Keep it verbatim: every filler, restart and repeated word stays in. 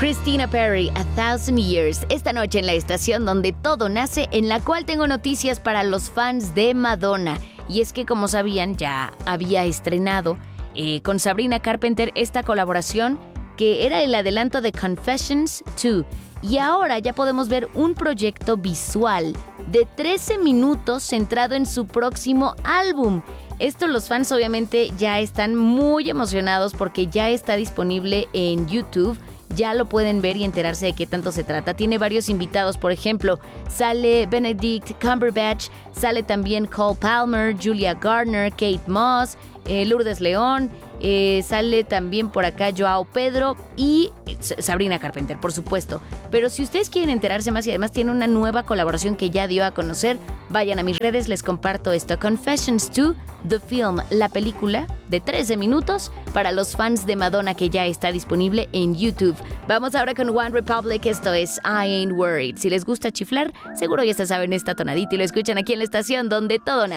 Christina Perri, A Thousand Years, esta noche en la estación donde todo nace, en la cual tengo noticias para los fans de Madonna. Y es que, como sabían, ya había estrenado eh, con Sabrina Carpenter esta colaboración que era el adelanto de Confessions dos. Y ahora ya podemos ver un proyecto visual de trece minutos centrado en su próximo álbum. Esto los fans obviamente ya están muy emocionados porque ya está disponible en YouTube. Ya lo pueden ver y enterarse de qué tanto se trata. Tiene varios invitados, por ejemplo, sale Benedict Cumberbatch, sale también Cole Palmer, Julia Garner, Kate Moss, eh, Lourdes León, eh, sale también por acá Joao Pedro y Sabrina Carpenter, por supuesto. Pero si ustedes quieren enterarse más y además tiene una nueva colaboración que ya dio a conocer, vayan a mis redes, les comparto esto. Confessions dos, The Film, la película de trece minutos para los fans de Madonna que ya está disponible en YouTube. Vamos ahora con One Republic, esto es I Ain't Worried. Si les gusta chiflar, seguro ya se saben esta tonadita y lo escuchan aquí en la estación donde todo nace.